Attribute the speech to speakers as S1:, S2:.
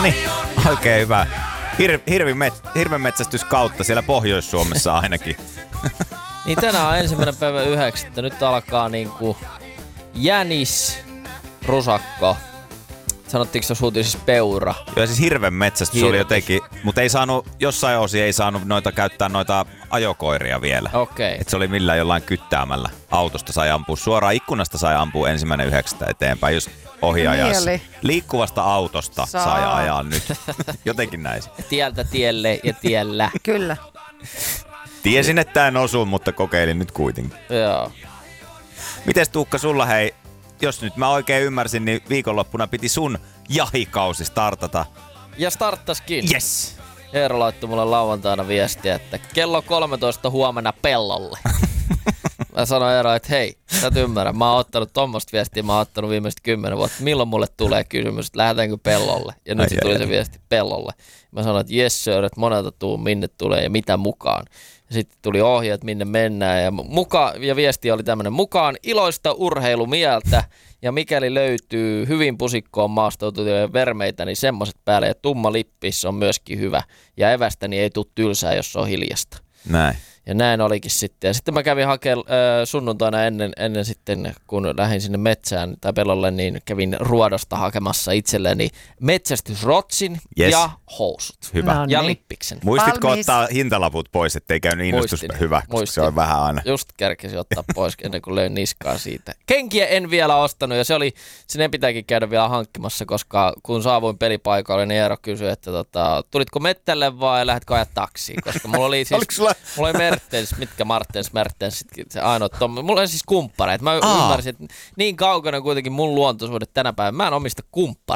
S1: Noniin, oikein hyvä. Hirvenmetsästys kautta siellä Pohjois-Suomessa ainakin.
S2: Niin tänään on 1.9. Nyt alkaa niinku jänis, rusakko. Sanottiinko tuossa uutisissa peura?
S1: Joo, siis hirvenmetsästys oli jotenkin, mutta ei saanut, jossain osin ei saanut käyttää noita ajokoiria vielä.
S2: Okei.
S1: Et se oli millään jollain kyttäämällä. Autosta sai ampua, suoraan ikkunasta sai ampua 1.9. eteenpäin, just ohiajassa. Liikkuvasta autosta sai ajaa nyt. Jotenkin näin.
S2: Tieltä tielle ja tiellä.
S3: Kyllä.
S1: Tiesin, että en osu, mutta kokeilin nyt kuitenkin.
S2: Joo.
S1: Mites Tuukka, sulla hei, jos nyt mä oikein ymmärsin, niin viikonloppuna piti sun jahikausi startata.
S2: Ja starttaskin.
S1: Yes!
S2: Eero laittoi mulle lauantaina viestiä, että kello 13 huomenna pellolle. Mä sanoin Eero, että hei, sä et ymmärrä. Mä oon ottanut tommoista viestiä, mä oon ottanut viimeiset 10 vuotta. Milloin mulle tulee kysymys, että lähdetäänkö pellolle? Ja nyt tuli se viesti pellolle. Mä sanoin, että yes sir, että monelta tuu, minne tulee ja mitä mukaan. Ja sitten tuli ohjeet, minne mennään. Ja viesti oli tämmönen: mukaan iloista urheilumieltä. Ja mikäli löytyy hyvin pusikkoon maastoutuvia vermeitä, niin semmoset päälle. Ja tumma lippis on myöskin hyvä. Ja evästäni ei tuu tylsää, jos on hiljasta.
S1: Näin.
S2: Ja näin olikin sitten. Ja sitten mä kävin hakemaan sunnuntaina ennen sitten, kun lähdin sinne metsään tai pellolle, niin kävin ruodosta hakemassa itselleni metsästysrotsin ja housut.
S1: Hyvä.
S2: No niin. Ja lippiksen.
S1: Muistitko ottaa hintalaput pois, ettei käynyt innostus hyvä, koska se on vähän aina.
S2: Just kärkisin ottaa pois ennen kuin löin niskaa siitä. Kenkiä en vielä ostanut ja sinne pitääkin käydä vielä hankkimassa, koska kun saavuin pelipaikalle, niin Eero kysyi, että tulitko mettälle vai lähdetkö ajaa taksiin? Koska mulla oli siis... mulla oli Mertens, se ainoa. Mulla on siis kumppareita. Mä ymmärsin, että niin kaukana kuitenkin mun luontoisuudet tänä päivänä. Mä en omista kumppareita.